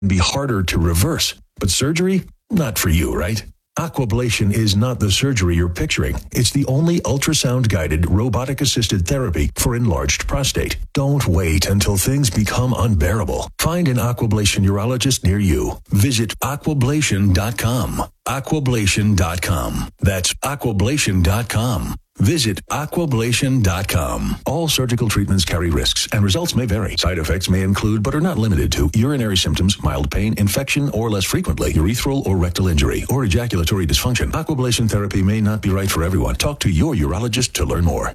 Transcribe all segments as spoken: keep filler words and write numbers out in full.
be harder to reverse. But surgery? Not for you, right? Aquablation is not the surgery you're picturing. It's the only ultrasound-guided, robotic-assisted therapy for enlarged prostate. Don't wait until things become unbearable. Find an Aquablation urologist near you. Visit aquablation dot com. aquablation dot com. That's aquablation dot com. Visit aquablation dot com. All surgical treatments carry risks, and results may vary. Side effects may include, but are not limited to, urinary symptoms, mild pain, infection, or less frequently, urethral or rectal injury, or ejaculatory dysfunction. Aquablation therapy may not be right for everyone. Talk to your urologist to learn more.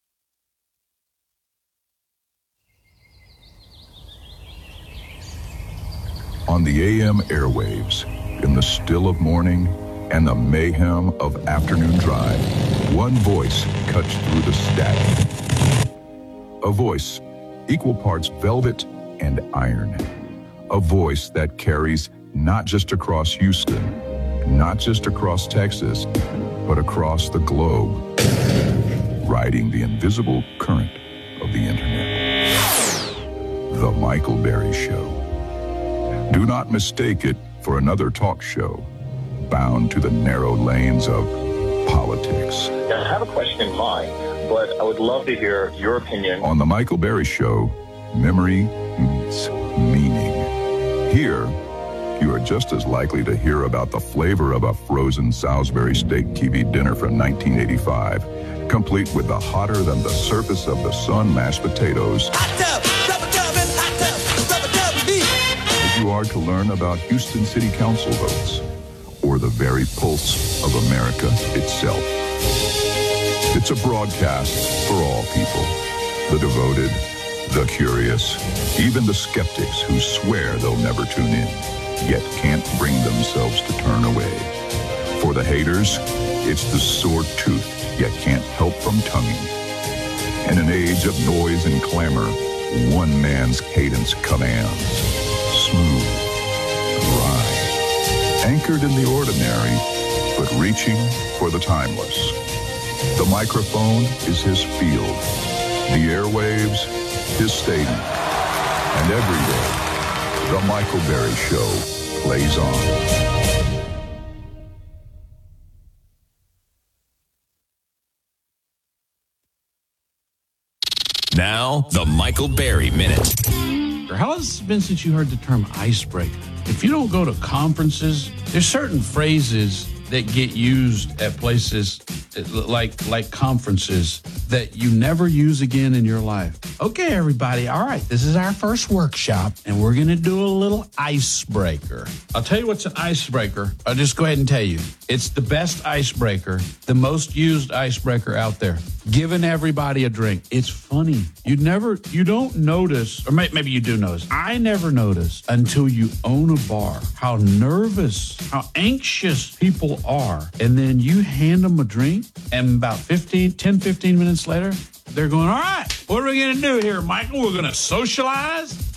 On the A M airwaves, in the still of morning, and the mayhem of afternoon drive, one voice cuts through the static. A voice, equal parts velvet and iron. A voice that carries not just across Houston, not just across Texas, but across the globe, riding the invisible current of the internet. The Michael Berry Show. Do not mistake it for another talk show bound to the narrow lanes of politics. I have a question in mind, but I would love to hear your opinion. On the Michael Berry Show, memory meets meaning. Here, you are just as likely to hear about the flavor of a frozen Salisbury steak T V dinner from nineteen eighty-five, complete with the hotter than the surface of the sun mashed potatoes. Hot tub, rubber tub, and hot tub, rubber tub, beef. As you are to learn about Houston City Council votes, or the very pulse of America itself. It's a broadcast for all people, the devoted, the curious, even the skeptics who swear they'll never tune in, yet can't bring themselves to turn away. For the haters, it's the sore tooth, yet can't help from tonguing. In an age of noise and clamor, one man's cadence commands, smooth, dry, anchored in the ordinary, but reaching for the timeless. The microphone is his field, the airwaves, his stadium. And every day, the Michael Berry Show plays on. Now, the Michael Berry Minute. How long has it been since you heard the term icebreaker? If you don't go to conferences, there's certain phrases that get used at places like like conferences that you never use again in your life. Okay, everybody. All right, this is our first workshop, and we're going to do a little icebreaker. I'll tell you what's an icebreaker. I'll just go ahead and tell you. It's the best icebreaker, the most used icebreaker out there. Giving everybody a drink. It's funny. You never, you don't notice, or may, maybe you do notice. I never notice until you own a bar how nervous, how anxious people are. And then you hand them a drink, and about fifteen, ten, fifteen minutes later, they're going, all right, what are we going to do here, Michael? We're going to socialize?